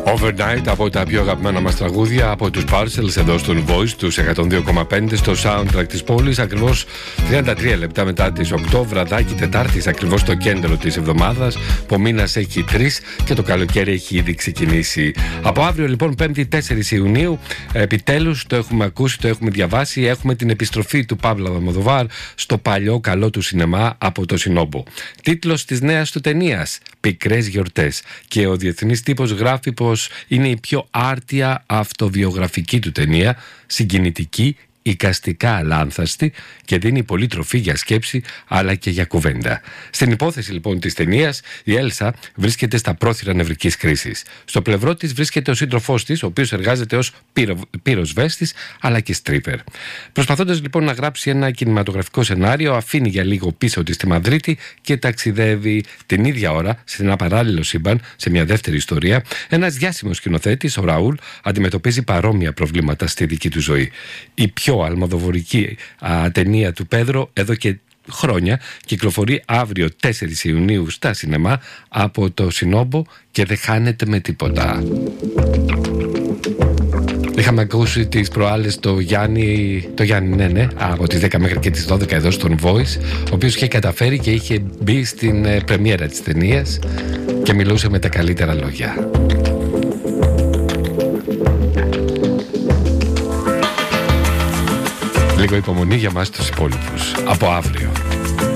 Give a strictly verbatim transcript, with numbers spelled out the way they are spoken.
Overnight από τα πιο αγαπημένα μας τραγούδια από τους Parcels εδώ στον Voice τους εκατόν δύο κόμμα πέντε στο soundtrack της πόλης, ακριβώς τριάντα τρία λεπτά μετά τις οκτώ, βραδάκι Τετάρτης, ακριβώς στο κέντρο της εβδομάδας, που ο μήνας έχει τρεις και το καλοκαίρι έχει ήδη ξεκινήσει. Από αύριο λοιπόν Πέμπτη τέσσερις Ιουνίου, επιτέλους το έχουμε ακούσει, το έχουμε διαβάσει, έχουμε την επιστροφή του Παύλο Αλμοδοβάρ στο παλιό καλό του σινεμά από το Σινόμπο. Τίτλος της νέας του ταινίας, Πικρές γιορτές, και ο διεθνής τύπος γράφει πως είναι η πιο άρτια αυτοβιογραφική του ταινία, συγκινητική, εικαστικά αλάνθαστη και δίνει πολύ τροφή για σκέψη αλλά και για κουβέντα. Στην υπόθεση λοιπόν της ταινίας, η Έλσα βρίσκεται στα πρόθυρα νευρικής κρίσης. Στο πλευρό της βρίσκεται ο σύντροφός της, ο οποίος εργάζεται ως πυρο... πυροσβέστης αλλά και στρίπερ. Προσπαθώντας λοιπόν να γράψει ένα κινηματογραφικό σενάριο, αφήνει για λίγο πίσω της τη Μαδρίτη και ταξιδεύει. Την ίδια ώρα, σε ένα παράλληλο σύμπαν, σε μια δεύτερη ιστορία, ένας διάσημος σκηνοθέτης, ο Ραούλ, αντιμετωπίζει παρόμοια προβλήματα στη δική του ζωή. Η πιο αλμοδοβορική α, ταινία του Πέδρο εδώ και χρόνια κυκλοφορεί αύριο τέσσερις Ιουνίου στα σινεμά από το Σινόμπο και δεν χάνεται με τίποτα. Είχαμε ακούσει τις προάλλες το Γιάννη, το Γιάννη ναι, ναι, από τις δέκα μέχρι και τις δώδεκα εδώ στον Voice, ο οποίος είχε καταφέρει και είχε μπει στην ε, πρεμιέρα της ταινίας και μιλούσε με τα καλύτερα λόγια. Λίγο υπομονή για μας τους υπόλοιπους. Από αύριο.